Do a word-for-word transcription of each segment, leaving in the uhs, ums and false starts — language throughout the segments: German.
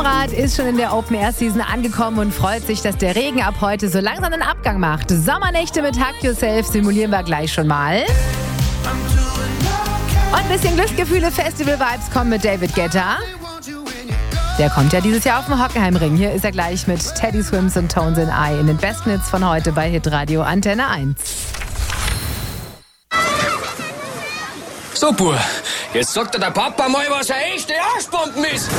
Konrad ist schon in der Open-Air-Season angekommen und freut sich, dass der Regen ab heute so langsam einen Abgang macht. Sommernächte mit Hug Yourself simulieren wir gleich schon mal. Und ein bisschen Glücksgefühle, Festival-Vibes kommen mit David Guetta. Der kommt ja dieses Jahr auf den Hockenheimring. Hier ist er gleich mit Teddy Swims und Tones in Eye in den besten Hits von heute bei Hitradio Antenne eins. So, Bub, jetzt sagt dir der Papa mal, was eine echte Arschbomben ist.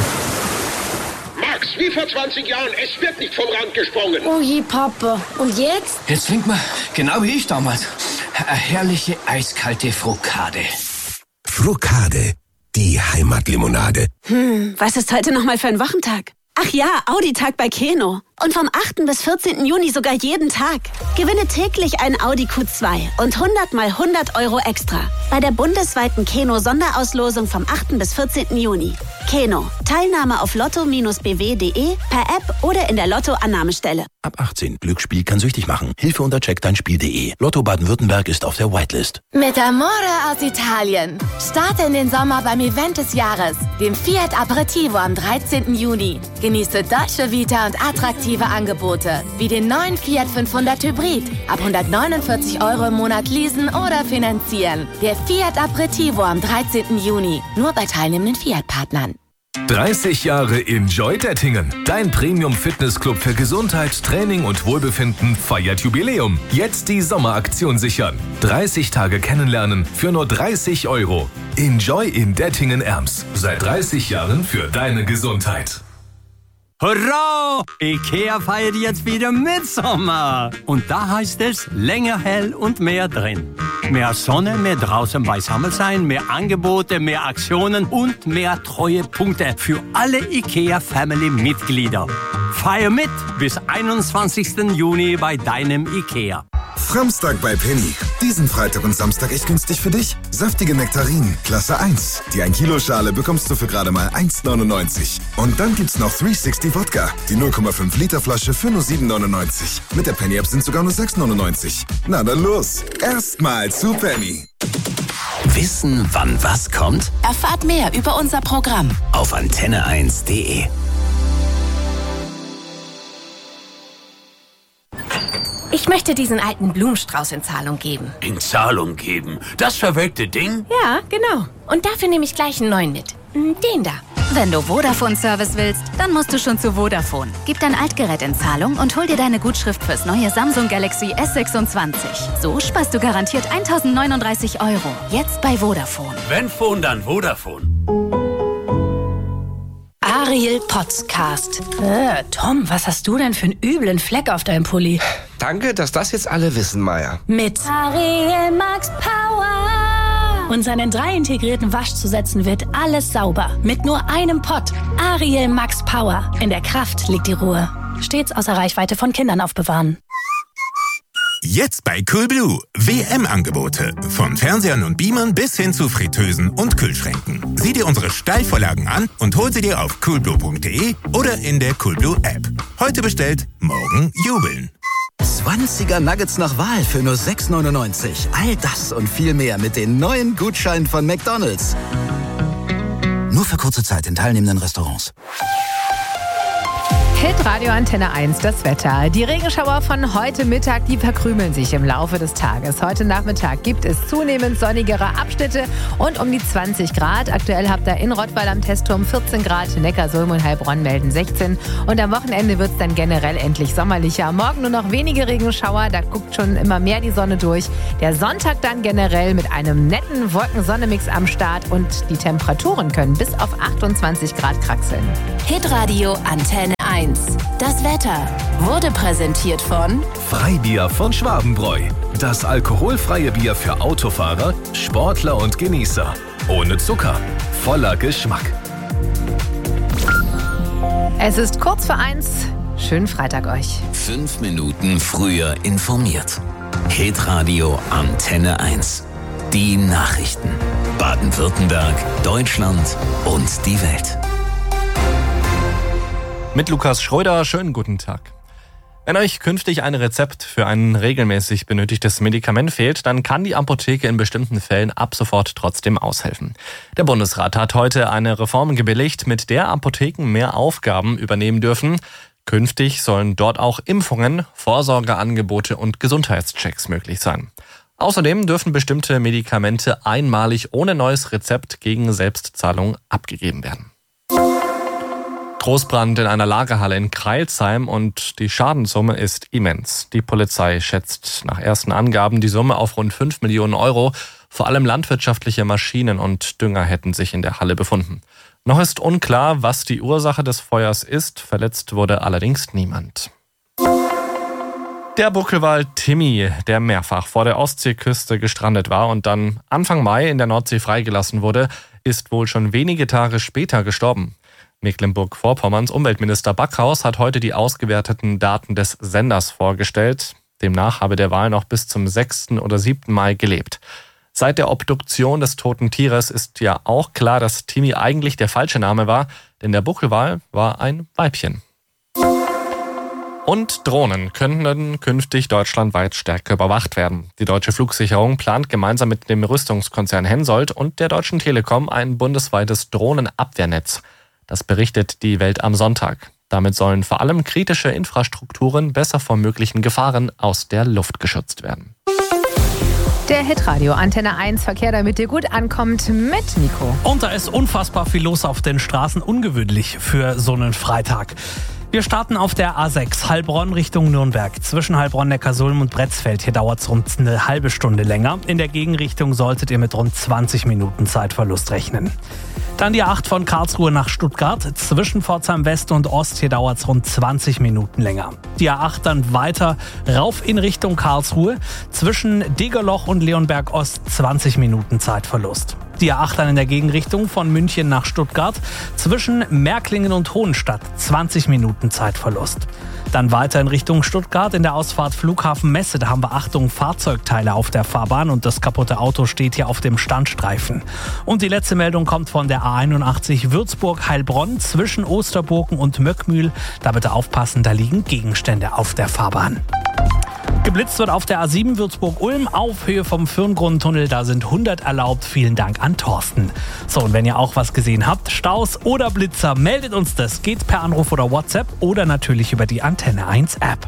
Max, wie vor zwanzig Jahren, es wird nicht vom Rand gesprungen. Oh je, Papa. Und jetzt? Jetzt trinkt man, genau wie ich damals, eine herrliche eiskalte Frokade. Frokade, die Heimatlimonade. Hm, was ist heute nochmal für ein Wochentag? Ach ja, Audi-Tag bei Keno. Und vom achten bis vierzehnten Juni sogar jeden Tag. Gewinne täglich ein Audi Q zwei und hundert mal hundert Euro extra. Bei der bundesweiten Keno-Sonderauslosung vom achten bis vierzehnten Juni. Keno. Teilnahme auf lotto Bindestrich b w Punkt de, per App oder in der Lotto-Annahmestelle. Ab achtzehn. Glücksspiel kann süchtig machen. Hilfe unter check dein Spiel punkt de. Lotto Baden-Württemberg ist auf der Whitelist. Mit Amore aus Italien. Starte in den Sommer beim Event des Jahres, dem Fiat Aperitivo am dreizehnten Juni. Genieße Dolce Vita und attraktive Angebote, wie den neuen Fiat fünfhundert Hybrid. Ab hundertneunundvierzig Euro im Monat leasen oder finanzieren. Der Fiat Aperitivo am dreizehnten Juni. Nur bei teilnehmenden Fiat-Partnern. dreißig Jahre Enjoy Dettingen. Dein Premium-Fitnessclub für Gesundheit, Training und Wohlbefinden feiert Jubiläum. Jetzt die Sommeraktion sichern. dreißig Tage kennenlernen für nur dreißig Euro. Enjoy in Dettingen-Erms. Seit dreißig Jahren für deine Gesundheit. Hurra! Ikea feiert jetzt wieder Mitsommer. Und da heißt es länger hell und mehr drin. Mehr Sonne, mehr draußen beisammen sein, mehr Angebote, mehr Aktionen und mehr Treuepunkte für alle Ikea-Family-Mitglieder. Feier mit bis einundzwanzigsten Juni bei deinem Ikea. Framstag bei Penny. Diesen Freitag und Samstag echt günstig für dich. Saftige Nektarinen, Klasse eins. Die ein Kilo Schale bekommst du für gerade mal eins neunundneunzig. Und dann gibt's noch dreihundertsechzig Wodka. Die null Komma fünf Liter Flasche für nur sieben neunundneunzig. Mit der Penny-App sind sogar nur sechs neunundneunzig. Na dann los. Erstmal zu Penny. Wissen, wann was kommt? Erfahrt mehr über unser Programm Auf antenne eins punkt de. Ich möchte diesen alten Blumenstrauß in Zahlung geben. In Zahlung geben? Das verwelkte Ding? Ja, genau. Und dafür nehme ich gleich einen neuen mit. Den da. Wenn du Vodafone-Service willst, dann musst du schon zu Vodafone. Gib dein Altgerät in Zahlung und hol dir deine Gutschrift fürs neue Samsung Galaxy S sechsundzwanzig. So sparst du garantiert eintausendneununddreißig Euro. Jetzt bei Vodafone. Wenn Phone, dann Vodafone. Ariel Podcast. Äh, Tom, was hast du denn für einen üblen Fleck auf deinem Pulli? Danke, dass das jetzt alle wissen, Maya. Mit Ariel Max Power. Und seinen drei integrierten Waschzusätzen wird alles sauber. Mit nur einem Pott. Ariel Max Power. In der Kraft liegt die Ruhe. Stets außer Reichweite von Kindern aufbewahren. Jetzt bei Coolblue. W M-Angebote. Von Fernsehern und Beamern bis hin zu Fritteusen und Kühlschränken. Sieh dir unsere Steilvorlagen an und hol sie dir auf coolblue punkt de oder in der Coolblue-App. Heute bestellt, morgen jubeln. zwanziger Nuggets nach Wahl für nur sechs neunundneunzig. All das und viel mehr mit den neuen Gutscheinen von McDonald's. Nur für kurze Zeit in teilnehmenden Restaurants. Hitradio Antenne eins, das Wetter. Die Regenschauer von heute Mittag, die verkrümeln sich im Laufe des Tages. Heute Nachmittag gibt es zunehmend sonnigere Abschnitte und um die zwanzig Grad. Aktuell habt ihr in Rottweil am Testturm vierzehn Grad, Neckarsulm und Heilbronn melden sechzehn. Und am Wochenende wird es dann generell endlich sommerlicher. Morgen nur noch wenige Regenschauer, da guckt schon immer mehr die Sonne durch. Der Sonntag dann generell mit einem netten Wolken-Sonne-Mix am Start und die Temperaturen können bis auf achtundzwanzig Grad kraxeln. Hitradio Antenne eins. Das Wetter wurde präsentiert von Freibier von Schwabenbräu. Das alkoholfreie Bier für Autofahrer, Sportler und Genießer. Ohne Zucker, voller Geschmack. Es ist kurz vor eins. Schönen Freitag euch. Fünf Minuten früher informiert. Hitradio Antenne eins. Die Nachrichten. Baden-Württemberg, Deutschland und die Welt. Mit Lukas Schröder, schönen guten Tag. Wenn euch künftig ein Rezept für ein regelmäßig benötigtes Medikament fehlt, dann kann die Apotheke in bestimmten Fällen ab sofort trotzdem aushelfen. Der Bundesrat hat heute eine Reform gebilligt, mit der Apotheken mehr Aufgaben übernehmen dürfen. Künftig sollen dort auch Impfungen, Vorsorgeangebote und Gesundheitschecks möglich sein. Außerdem dürfen bestimmte Medikamente einmalig ohne neues Rezept gegen Selbstzahlung abgegeben werden. Großbrand in einer Lagerhalle in Crailsheim und die Schadenssumme ist immens. Die Polizei schätzt nach ersten Angaben die Summe auf rund fünf Millionen Euro. Vor allem landwirtschaftliche Maschinen und Dünger hätten sich in der Halle befunden. Noch ist unklar, was die Ursache des Feuers ist. Verletzt wurde allerdings niemand. Der Buckelwal Timmy, der mehrfach vor der Ostseeküste gestrandet war und dann Anfang Mai in der Nordsee freigelassen wurde, ist wohl schon wenige Tage später gestorben. Mecklenburg-Vorpommerns Umweltminister Backhaus hat heute die ausgewerteten Daten des Senders vorgestellt. Demnach habe der Wal noch bis zum sechsten oder siebten Mai gelebt. Seit der Obduktion des toten Tieres ist ja auch klar, dass Timmy eigentlich der falsche Name war, denn der Buckelwal war ein Weibchen. Und Drohnen können künftig deutschlandweit stärker überwacht werden. Die Deutsche Flugsicherung plant gemeinsam mit dem Rüstungskonzern Hensoldt und der Deutschen Telekom ein bundesweites Drohnenabwehrnetz. Das berichtet die Welt am Sonntag. Damit sollen vor allem kritische Infrastrukturen besser vor möglichen Gefahren aus der Luft geschützt werden. Der Hitradio Antenne eins Verkehr, damit ihr gut ankommt, mit Nico. Und da ist unfassbar viel los auf den Straßen, ungewöhnlich für so einen Freitag. Wir starten auf der A sechs, Heilbronn Richtung Nürnberg. Zwischen Heilbronn, Neckarsulm und Bretzfeld. Hier dauert es rund eine halbe Stunde länger. In der Gegenrichtung solltet ihr mit rund zwanzig Minuten Zeitverlust rechnen. Dann die A acht von Karlsruhe nach Stuttgart. Zwischen Pforzheim West und Ost, hier dauert es rund zwanzig Minuten länger. Die A acht dann weiter rauf in Richtung Karlsruhe. Zwischen Degerloch und Leonberg Ost zwanzig Minuten Zeitverlust. Die A acht dann in der Gegenrichtung von München nach Stuttgart. Zwischen Märklingen und Hohenstadt zwanzig Minuten Zeitverlust. Dann weiter in Richtung Stuttgart in der Ausfahrt Flughafen Messe. Da haben wir Achtung, Fahrzeugteile auf der Fahrbahn und das kaputte Auto steht hier auf dem Standstreifen. Und die letzte Meldung kommt von der A einundachtzig Würzburg-Heilbronn zwischen Osterburgen und Möckmühl. Da bitte aufpassen, da liegen Gegenstände auf der Fahrbahn. Geblitzt wird auf der A sieben Würzburg-Ulm auf Höhe vom Firngrundentunnel. Da sind hundert erlaubt. Vielen Dank an Thorsten. So, und wenn ihr auch was gesehen habt, Staus oder Blitzer, meldet uns das. Geht per Anruf oder WhatsApp oder natürlich über die Antenne eins App.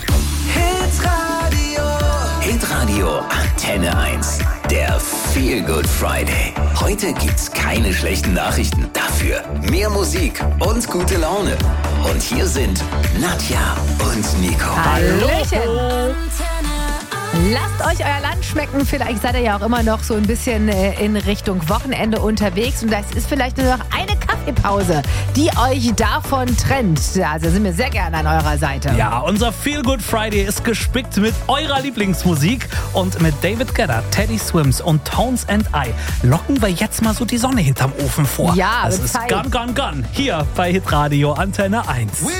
Hitradio. Hitradio Antenne eins. Der Feel Good Friday. Heute gibt's keine schlechten Nachrichten. Dafür mehr Musik und gute Laune. Und hier sind Nadja und Nico. Hallöchen. Lasst euch euer Land schmecken. Vielleicht seid ihr ja auch immer noch so ein bisschen in Richtung Wochenende unterwegs. Und das ist vielleicht nur noch eine Kaffeepause, die euch davon trennt. Also sind wir sehr gerne an eurer Seite. Ja, unser Feel Good Friday ist gespickt mit eurer Lieblingsmusik. Und mit David Guetta, Teddy Swims und Tones and I locken wir jetzt mal so die Sonne hinterm Ofen vor. Ja, das ist Gun, Gun, Gun. Hier bei Hitradio Antenne eins.